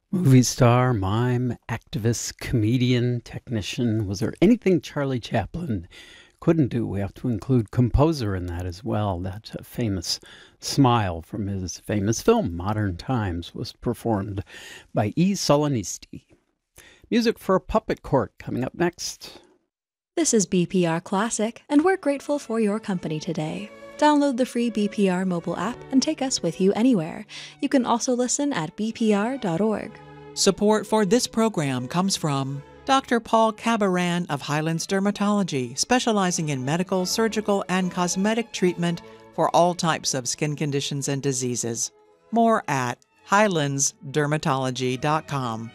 Movie star, mime, activist, comedian, technician. Was there anything Charlie Chaplin couldn't do? We have to include composer in that as well. That famous smile from his famous film, Modern Times, was performed by E. Solonisti. Music for a Puppet Court coming up next. This is BPR Classic, and we're grateful for your company today. Download the free BPR mobile app and take us with you anywhere. You can also listen at bpr.org. Support for this program comes from Dr. Paul Cabaran of Highlands Dermatology, specializing in medical, surgical, and cosmetic treatment for all types of skin conditions and diseases. More at highlandsdermatology.com.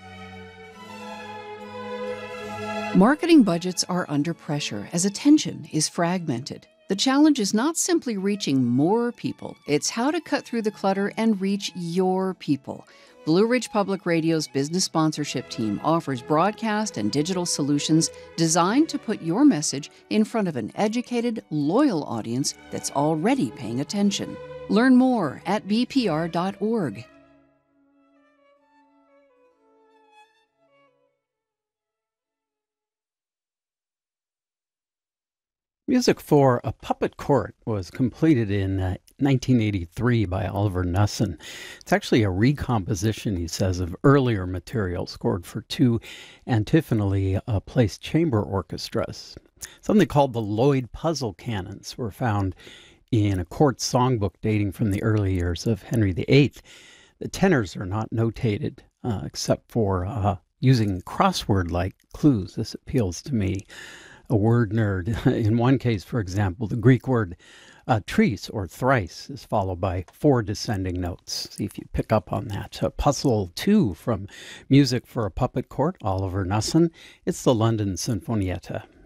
Marketing budgets are under pressure as attention is fragmented. The challenge is not simply reaching more people, it's how to cut through the clutter and reach your people. Blue Ridge Public Radio's business sponsorship team offers broadcast and digital solutions designed to put your message in front of an educated, loyal audience that's already paying attention. Learn more at bpr.org. Music for A Puppet Court was completed in 1983 by Oliver Knussen. It's actually a recomposition, he says, of earlier material scored for two antiphonally placed chamber orchestras. Something called the Lloyd Puzzle Canons were found in a court songbook dating from the early years of Henry VIII. The tenors are not notated except for using crossword-like clues. This appeals to me. A word nerd. In one case, for example, the Greek word tris or thrice is followed by four descending notes. See if you pick up on that. Puzzle 2 from Music for a Puppet Court, Oliver Knussen. It's the London Sinfonietta.